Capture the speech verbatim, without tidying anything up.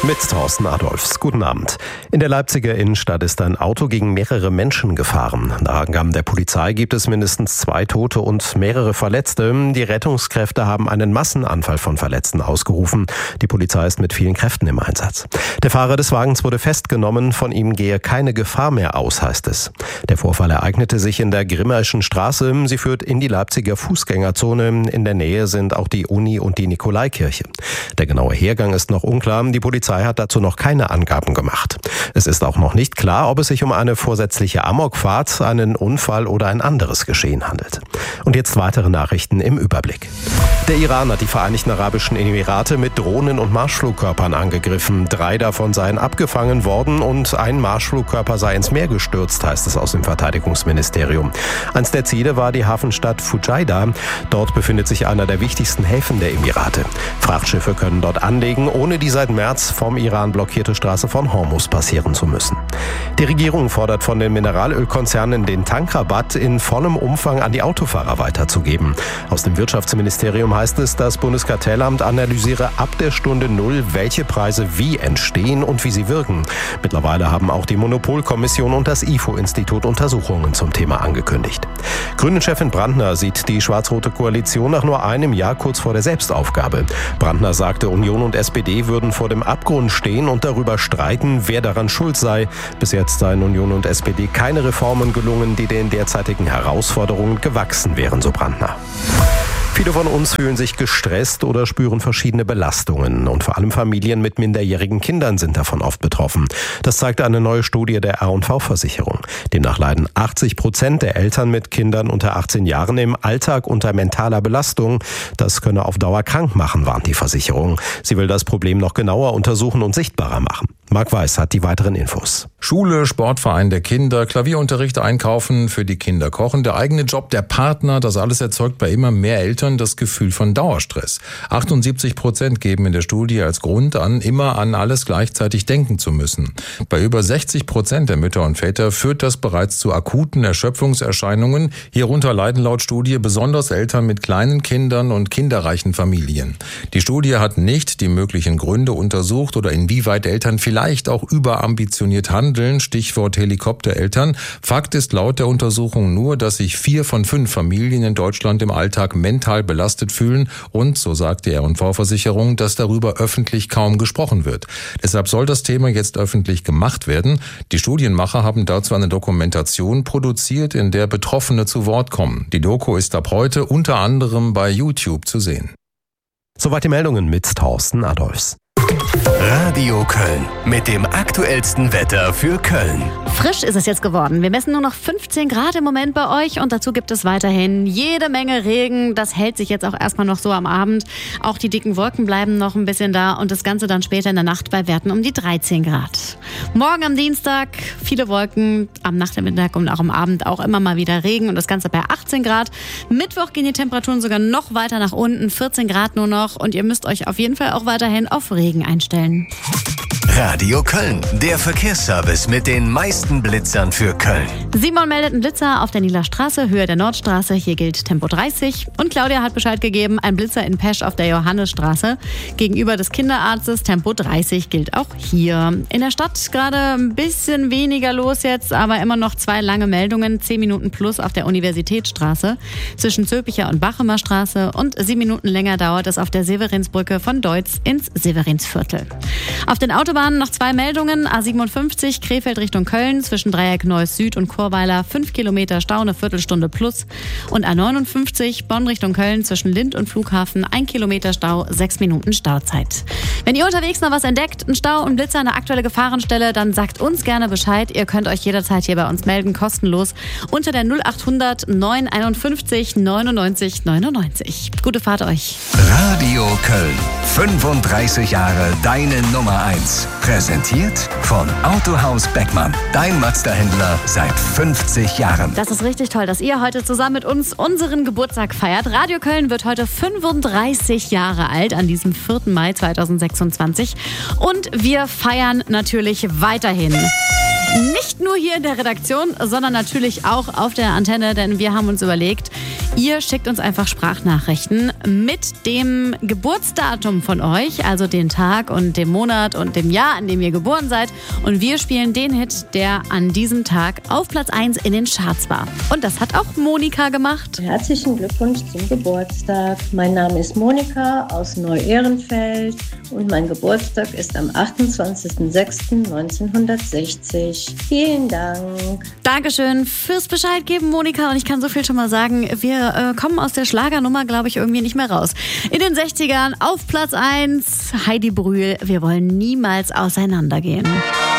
Mit Thorsten Adolfs. Guten Abend. In der Leipziger Innenstadt ist ein Auto gegen mehrere Menschen gefahren. Nach Angaben der Polizei gibt es mindestens zwei Tote und mehrere Verletzte. Die Rettungskräfte haben einen Massenanfall von Verletzten ausgerufen. Die Polizei ist mit vielen Kräften im Einsatz. Der Fahrer des Wagens wurde festgenommen. Von ihm gehe keine Gefahr mehr aus, heißt es. Der Vorfall ereignete sich in der Grimmerschen Straße. Sie führt in die Leipziger Fußgängerzone. In der Nähe sind auch die Uni und die Nikolaikirche. Der genaue Hergang ist noch unklar. Die Polizei hat dazu noch keine Angaben gemacht. Es ist auch noch nicht klar, ob es sich um eine vorsätzliche Amokfahrt, einen Unfall oder ein anderes Geschehen handelt. Und jetzt weitere Nachrichten im Überblick. Der Iran hat die Vereinigten Arabischen Emirate mit Drohnen und Marschflugkörpern angegriffen. Drei davon seien abgefangen worden und ein Marschflugkörper sei ins Meer gestürzt, heißt es aus dem Verteidigungsministerium. Eins der Ziele war die Hafenstadt Fujairah. Dort befindet sich einer der wichtigsten Häfen der Emirate. Frachtschiffe können dort anlegen, ohne die seit März vom Iran blockierte Straße von Hormuz passieren zu müssen. Die Regierung fordert von den Mineralölkonzernen, den Tankrabatt in vollem Umfang an die Autofahrer weiterzugeben. Aus dem Wirtschaftsministerium heißt es, das Bundeskartellamt analysiere ab der Stunde Null, welche Preise wie entstehen und wie sie wirken. Mittlerweile haben auch die Monopolkommission und das I F O-Institut Untersuchungen zum Thema angekündigt. Grünen-Chefin Brandner sieht die schwarz-rote Koalition nach nur einem Jahr kurz vor der Selbstaufgabe. Brandner sagte, Union und S P D würden vor dem Abgrund stehen und darüber streiten, wer daran schuld sei. Bis jetzt seien Union und S P D keine Reformen gelungen, die den derzeitigen Herausforderungen gewachsen wären, so Brandner. Viele von uns fühlen sich gestresst oder spüren verschiedene Belastungen. Und vor allem Familien mit minderjährigen Kindern sind davon oft betroffen. Das zeigt eine neue Studie der R und V-Versicherung. Demnach leiden achtzig Prozent der Eltern mit Kindern unter achtzehn Jahren im Alltag unter mentaler Belastung. Das könne auf Dauer krank machen, warnt die Versicherung. Sie will das Problem noch genauer untersuchen und sichtbarer machen. Marc Weiß hat die weiteren Infos. Schule, Sportverein der Kinder, Klavierunterricht, Einkaufen, für die Kinder kochen, der eigene Job, der Partner, das alles erzeugt bei immer mehr Eltern das Gefühl von Dauerstress. achtundsiebzig Prozent geben in der Studie als Grund an, immer an alles gleichzeitig denken zu müssen. Bei über sechzig Prozent der Mütter und Väter führt das bereits zu akuten Erschöpfungserscheinungen. Hierunter leiden laut Studie besonders Eltern mit kleinen Kindern und kinderreichen Familien. Die Studie hat nicht die möglichen Gründe untersucht oder inwieweit Eltern vielleicht auch überambitioniert handeln, Stichwort Helikoptereltern. Fakt ist laut der Untersuchung nur, dass sich vier von fünf Familien in Deutschland im Alltag mental belastet fühlen und, so sagt die R und V-Versicherung, dass darüber öffentlich kaum gesprochen wird. Deshalb soll das Thema jetzt öffentlich gemacht werden. Die Studienmacher haben dazu eine Dokumentation produziert, in der Betroffene zu Wort kommen. Die Doku ist ab heute unter anderem bei YouTube zu sehen. Soweit die Meldungen mit Thorsten Adolfs. Radio Köln mit dem aktuellsten Wetter für Köln. Frisch ist es jetzt geworden. Wir messen nur noch fünfzehn Grad im Moment bei euch und dazu gibt es weiterhin jede Menge Regen. Das hält sich jetzt auch erstmal noch so am Abend. Auch die dicken Wolken bleiben noch ein bisschen da und das Ganze dann später in der Nacht bei Werten um die dreizehn Grad. Morgen am Dienstag viele Wolken, am Nachmittag und auch am Abend auch immer mal wieder Regen und das Ganze bei achtzehn Grad. Mittwoch gehen die Temperaturen sogar noch weiter nach unten, vierzehn Grad nur noch und ihr müsst euch auf jeden Fall auch weiterhin auf Regen einstellen. Radio Köln, der Verkehrsservice mit den meisten Blitzern für Köln. Simon meldet einen Blitzer auf der Nieler Straße, Höhe der Nordstraße. Hier gilt Tempo dreißig. Und Claudia hat Bescheid gegeben, ein Blitzer in Pesch auf der Johannesstraße. Gegenüber des Kinderarztes, Tempo dreißig gilt auch hier. In der Stadt gerade ein bisschen weniger los jetzt, aber immer noch zwei lange Meldungen. zehn Minuten plus auf der Universitätsstraße zwischen Zülpicher und Bachemer Straße. Und sieben Minuten länger dauert es auf der Severinsbrücke von Deutz ins Severinsviertel. Auf den Autobahnen noch zwei Meldungen. A siebenundfünfzig Krefeld Richtung Köln zwischen Dreieck Neuss Süd und Chorweiler fünf Kilometer Stau, eine Viertelstunde plus. Und A neunundfünfzig Bonn Richtung Köln zwischen Lind und Flughafen ein Kilometer Stau, sechs Minuten Stauzeit. Wenn ihr unterwegs noch was entdeckt, ein Stau, ein Blitzer, eine aktuelle Gefahrenstelle, dann sagt uns gerne Bescheid. Ihr könnt euch jederzeit hier bei uns melden, kostenlos unter der null achthundert neun einundfünfzig neunundneunzig neunundneunzig. Gute Fahrt euch. Radio Köln. fünfunddreißig Jahre deine Nummer eins. Präsentiert von Autohaus Beckmann. Dein Mazda-Händler seit fünfzig Jahren. Das ist richtig toll, dass ihr heute zusammen mit uns unseren Geburtstag feiert. Radio Köln wird heute fünfunddreißig Jahre alt an diesem vierten Mai zweitausendsechsundzwanzig. Und wir feiern natürlich weiterhin. Nicht nur hier in der Redaktion, sondern natürlich auch auf der Antenne, denn wir haben uns überlegt, ihr schickt uns einfach Sprachnachrichten mit dem Geburtsdatum von euch, also den Tag und dem Monat und dem Jahr, an dem ihr geboren seid. Und wir spielen den Hit, der an diesem Tag auf Platz eins in den Charts war. Und das hat auch Monika gemacht. Herzlichen Glückwunsch zum Geburtstag. Mein Name ist Monika aus Neu-Ehrenfeld und mein Geburtstag ist am achtundzwanzigster sechster neunzehnhundertsechzig. Vielen Dank. Dankeschön fürs Bescheid geben, Monika. Und ich kann so viel schon mal sagen, wir äh, kommen aus der Schlagernummer, glaube ich, irgendwie nicht mehr raus. In den sechzigern auf Platz eins, Heidi Brühl, wir wollen niemals auseinandergehen.